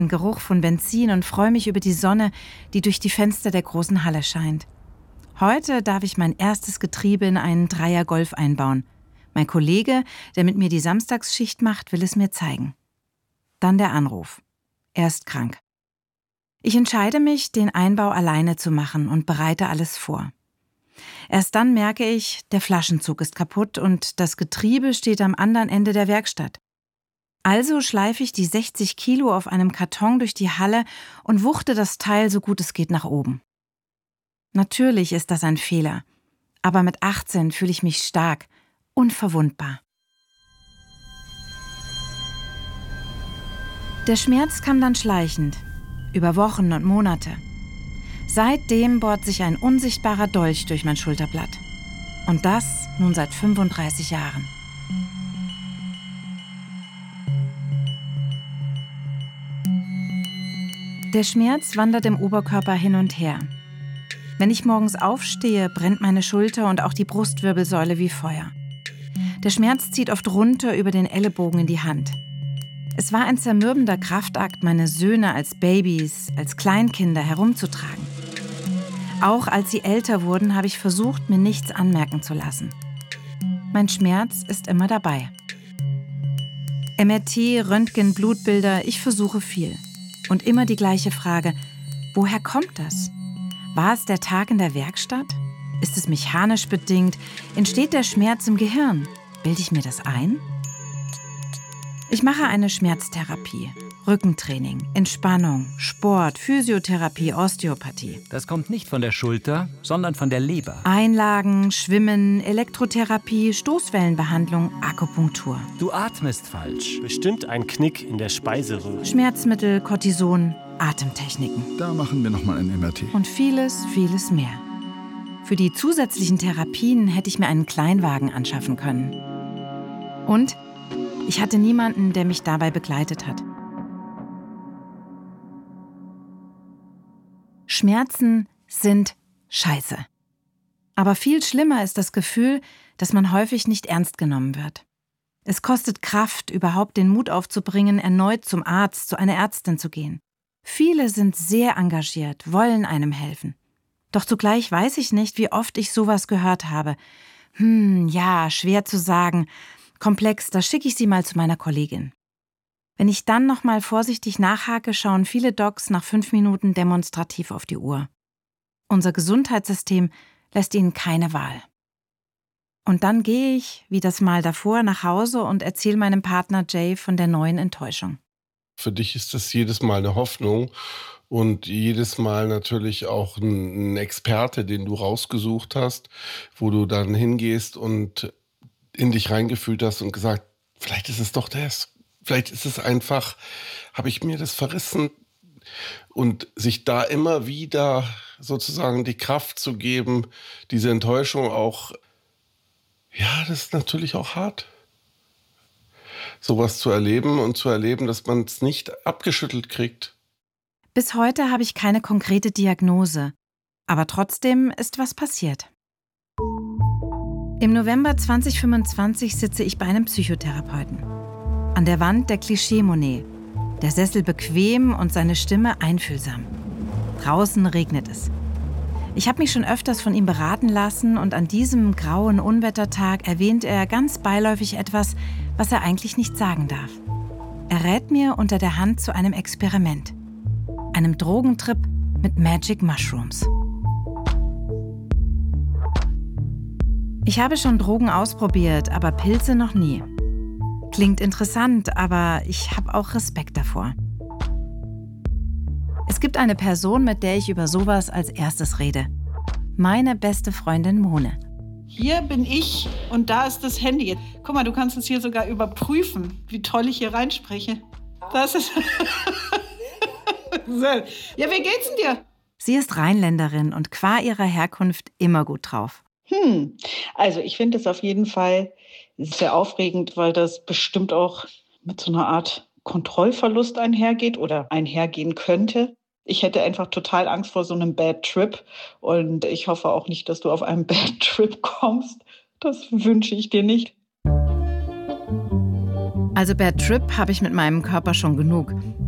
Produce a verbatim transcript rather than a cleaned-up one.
den Geruch von Benzin und freue mich über die Sonne, die durch die Fenster der großen Halle scheint. Heute darf ich mein erstes Getriebe in einen Dreier-Golf einbauen. Mein Kollege, der mit mir die Samstagsschicht macht, will es mir zeigen. Dann der Anruf. Er ist krank. Ich entscheide mich, den Einbau alleine zu machen und bereite alles vor. Erst dann merke ich, der Flaschenzug ist kaputt und das Getriebe steht am anderen Ende der Werkstatt. Also schleife ich die sechzig Kilo auf einem Karton durch die Halle und wuchte das Teil so gut es geht nach oben. Natürlich ist das ein Fehler, aber mit achtzehn fühle ich mich stark, unverwundbar. Der Schmerz kam dann schleichend, über Wochen und Monate. Seitdem bohrt sich ein unsichtbarer Dolch durch mein Schulterblatt. Und das nun seit fünfunddreißig Jahren. Der Schmerz wandert im Oberkörper hin und her. Wenn ich morgens aufstehe, brennt meine Schulter und auch die Brustwirbelsäule wie Feuer. Der Schmerz zieht oft runter über den Ellenbogen in die Hand. Es war ein zermürbender Kraftakt, meine Söhne als Babys, als Kleinkinder herumzutragen. Auch als sie älter wurden, habe ich versucht, mir nichts anmerken zu lassen. Mein Schmerz ist immer dabei. M R T, Röntgen, Blutbilder, ich versuche viel. Und immer die gleiche Frage: Woher kommt das? War es der Tag in der Werkstatt? Ist es mechanisch bedingt? Entsteht der Schmerz im Gehirn? Bilde ich mir das ein? Ich mache eine Schmerztherapie, Rückentraining, Entspannung, Sport, Physiotherapie, Osteopathie. Das kommt nicht von der Schulter, sondern von der Leber. Einlagen, Schwimmen, Elektrotherapie, Stoßwellenbehandlung, Akupunktur. Du atmest falsch. Bestimmt ein Knick in der Speiseröhre. Schmerzmittel, Cortison, Atemtechniken. Da machen wir nochmal ein M R T. Und vieles, vieles mehr. Für die zusätzlichen Therapien hätte ich mir einen Kleinwagen anschaffen können. Und ich hatte niemanden, der mich dabei begleitet hat. Schmerzen sind scheiße. Aber viel schlimmer ist das Gefühl, dass man häufig nicht ernst genommen wird. Es kostet Kraft, überhaupt den Mut aufzubringen, erneut zum Arzt, zu einer Ärztin zu gehen. Viele sind sehr engagiert, wollen einem helfen. Doch zugleich weiß ich nicht, wie oft ich sowas gehört habe. Hm, ja, schwer zu sagen. Komplex, da schicke ich Sie mal zu meiner Kollegin. Wenn ich dann noch mal vorsichtig nachhake, schauen viele Docs nach fünf Minuten demonstrativ auf die Uhr. Unser Gesundheitssystem lässt ihnen keine Wahl. Und dann gehe ich, wie das Mal davor, nach Hause und erzähle meinem Partner Jay von der neuen Enttäuschung. Für dich ist das jedes Mal eine Hoffnung und jedes Mal natürlich auch ein, ein Experte, den du rausgesucht hast, wo du dann hingehst und in dich reingefühlt hast und gesagt, vielleicht ist es doch das, vielleicht ist es einfach, habe ich mir das verrissen, und sich da immer wieder sozusagen die Kraft zu geben, diese Enttäuschung auch, ja, das ist natürlich auch hart, sowas zu erleben und zu erleben, dass man es nicht abgeschüttelt kriegt. Bis heute habe ich keine konkrete Diagnose, aber trotzdem ist was passiert. Im November zwanzig fünfundzwanzig sitze ich bei einem Psychotherapeuten. An der Wand der Klischee-Monet. Der Sessel bequem und seine Stimme einfühlsam. Draußen regnet es. Ich habe mich schon öfters von ihm beraten lassen und an diesem grauen Unwettertag erwähnt er ganz beiläufig etwas, was er eigentlich nicht sagen darf. Er rät mir unter der Hand zu einem Experiment. Einem Drogentrip mit Magic Mushrooms. Ich habe schon Drogen ausprobiert, aber Pilze noch nie. Klingt interessant, aber ich habe auch Respekt davor. Es gibt eine Person, mit der ich über sowas als erstes rede. Meine beste Freundin Mone. Hier bin ich und da ist das Handy. Guck mal, du kannst es hier sogar überprüfen, wie toll ich hier reinspreche. Das ist... Ja, wie geht's denn dir? Sie ist Rheinländerin und qua ihrer Herkunft immer gut drauf. Hm, also ich finde es auf jeden Fall sehr aufregend, weil das bestimmt auch mit so einer Art Kontrollverlust einhergeht oder einhergehen könnte. Ich hätte einfach total Angst vor so einem Bad Trip und ich hoffe auch nicht, dass du auf einen Bad Trip kommst. Das wünsche ich dir nicht. Also Bad Trip habe ich mit meinem Körper schon genug.